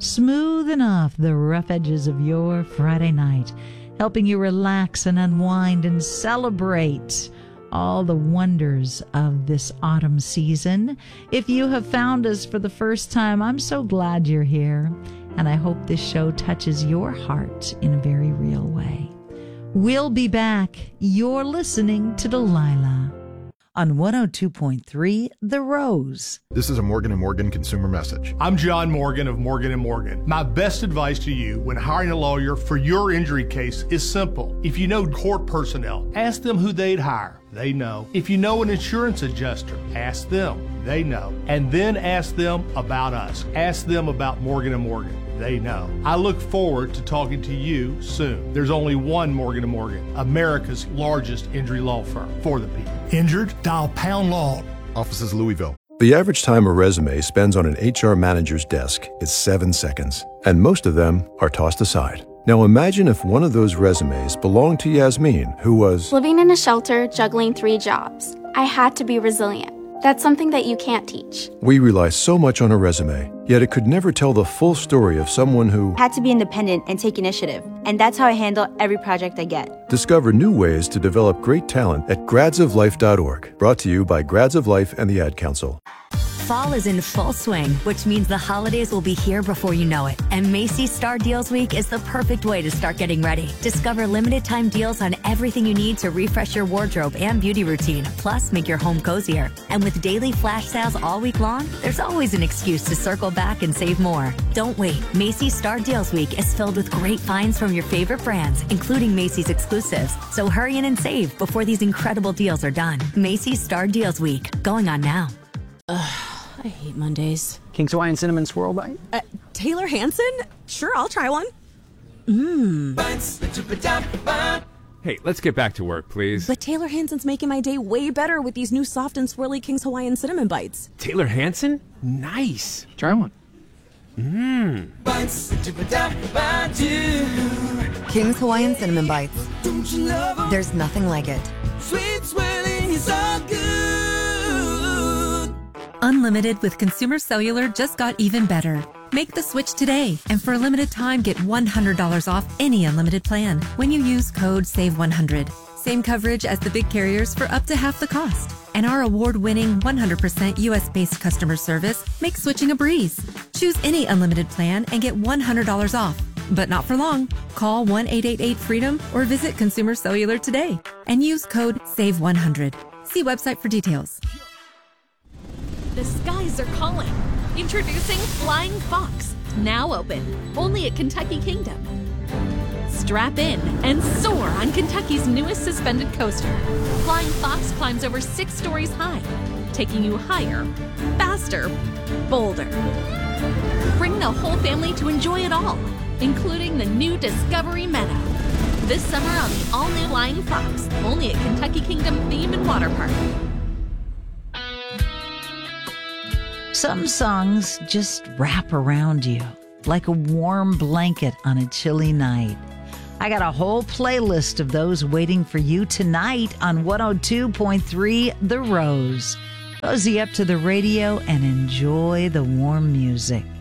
smoothing off the rough edges of your Friday night, helping you relax and unwind and celebrate all the wonders of this autumn season. If you have found us for the first time, I'm so glad you're here, and I hope this show touches your heart in a very real way. We'll be back. You're listening to Delilah on 102.3 The Rose. This is a Morgan & Morgan consumer message. I'm John Morgan of Morgan & Morgan. My best advice to you when hiring a lawyer for your injury case is simple. If you know court personnel, ask them who they'd hire. They know. If you know an insurance adjuster, ask them. They know. And then ask them about us. Ask them about Morgan & Morgan. They know. I look forward to talking to you soon. There's only one Morgan & Morgan, America's largest injury law firm for the people. Injured? Dial Pound Law. Offices Louisville. The average time a resume spends on an HR manager's desk is 7 seconds, and most of them are tossed aside. Now imagine if one of those resumes belonged to Yasmin, who was living in a shelter, juggling 3 jobs. I had to be resilient. That's something that you can't teach. We rely so much on a resume, yet it could never tell the full story of someone who had to be independent and take initiative. And that's how I handle every project I get. Discover new ways to develop great talent at gradsoflife.org. Brought to you by Grads of Life and the Ad Council. Fall is in full swing, which means the holidays will be here before you know it. And Macy's Star Deals Week is the perfect way to start getting ready. Discover limited time deals on everything you need to refresh your wardrobe and beauty routine, plus make your home cozier. And with daily flash sales all week long, there's always an excuse to circle back and save more. Don't wait. Macy's Star Deals Week is filled with great finds from your favorite brands, including Macy's exclusives. So hurry in and save before these incredible deals are done. Macy's Star Deals Week, going on now. I hate Mondays. King's Hawaiian Cinnamon Swirl Bite? Taylor Hanson? Sure, I'll try one. Hey, let's get back to work, please. But Taylor Hanson's making my day way better with these new soft and swirly King's Hawaiian Cinnamon Bites. Taylor Hanson? Nice. Try one. King's Hawaiian Cinnamon Bites. There's nothing like it. Sweet swirling is all good. Unlimited with Consumer Cellular just got even better. Make the switch today, and for a limited time, get $100 off any unlimited plan when you use code SAVE100. Same coverage as the big carriers for up to half the cost. And our award-winning 100% US-based customer service makes switching a breeze. Choose any unlimited plan and get $100 off. But not for long. Call 1-888-FREEDOM or visit Consumer Cellular today and use code SAVE100. See website for details. The skies are calling. Introducing Flying Fox, now open, only at Kentucky Kingdom. Strap in and soar on Kentucky's newest suspended coaster. Flying Fox climbs over 6 stories high, taking you higher, faster, bolder. Bring the whole family to enjoy it all, including the new Discovery Meadow. This summer on the all-new Flying Fox, only at Kentucky Kingdom Theme and Water Park. Some songs just wrap around you like a warm blanket on a chilly night. I got a whole playlist of those waiting for you tonight on 102.3 The Rose. Cozy up to the radio and enjoy the warm music.